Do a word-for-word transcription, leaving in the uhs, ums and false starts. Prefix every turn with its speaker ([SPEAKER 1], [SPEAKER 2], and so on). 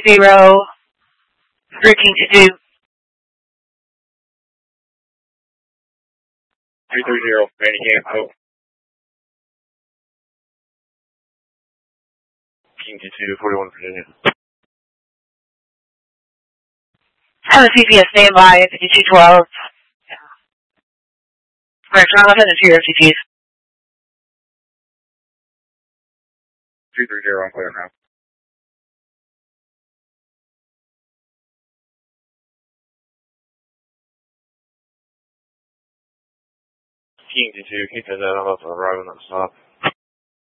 [SPEAKER 1] zero. Working to do.
[SPEAKER 2] two three zero, Manny Camp, Hope. King two two, forty-one, Virginia.
[SPEAKER 1] Have a C P S standby, fifty-two twelve. Alright, Jonathan, it's your F T Ps.
[SPEAKER 2] two three zero, I'm clear now. King two two, keep that, I'm about to arrive on that stop.